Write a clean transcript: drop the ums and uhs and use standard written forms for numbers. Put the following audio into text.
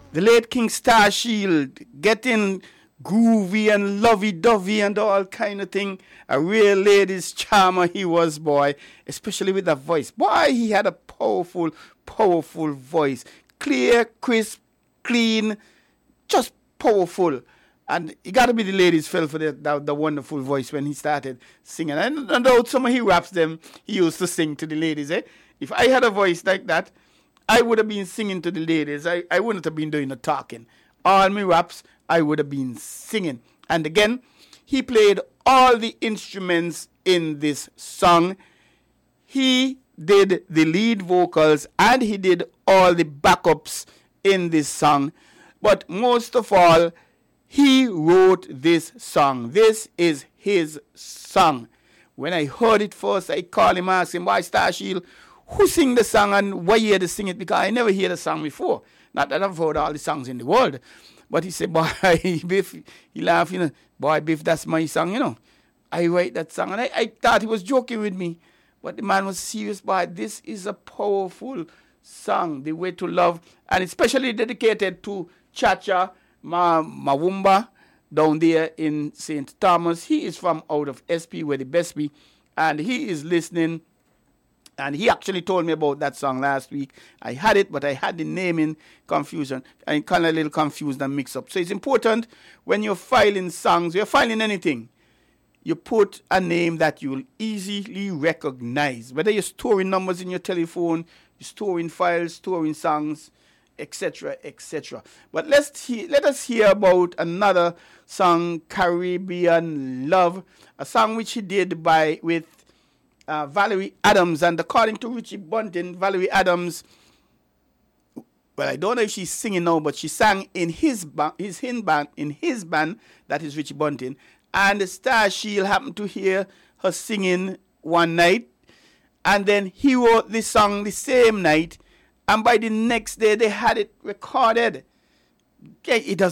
The late King Starshield getting groovy and lovey-dovey and all kind of thing. A real ladies charmer he was, boy, especially with that voice. Boy, he had a powerful, powerful voice. Clear, crisp, clean, just powerful. And it got to be the ladies fell for the wonderful voice when he started singing. And though some of he raps them, he used to sing to the ladies. If I had a voice like that, I would have been singing to the ladies. I wouldn't have been doing the talking. All my raps, I would have been singing. And again, he played all the instruments in this song. He did the lead vocals and he did all the backups in this song. But most of all, he wrote this song. This is his song. When I heard it first, I called him and asked him, why Starshield, who sing the song and why you had to sing it? Because I never heard the song before. Not that I've heard all the songs in the world. But he said, boy, Biff, he laughed, boy, Biff, that's my song, I write that song. And I thought he was joking with me. But the man was serious, boy. This is a powerful song, The Way to Love. And especially dedicated to Chacha Mawumba down there in St. Thomas. He is from out of SP, where the best be. And he is listening. And he actually told me about that song last week. I had it, but I had the naming confusion. I'm kind of a little confused and mixed up. So it's important when you're filing songs, you're filing anything, you put a name that you'll easily recognize. Whether you're storing numbers in your telephone, you're storing files, storing songs, etc., etc. But let us hear about another song, Caribbean Love, a song which he did with Valerie Adams. And according to Richie Bunting, Valerie Adams, well, I don't know if she's singing now, but she sang in his band, that is Richie Bunting. And Starshield happened to hear her singing one night, and then he wrote this song the same night, and by the next day they had it recorded. Okay, it does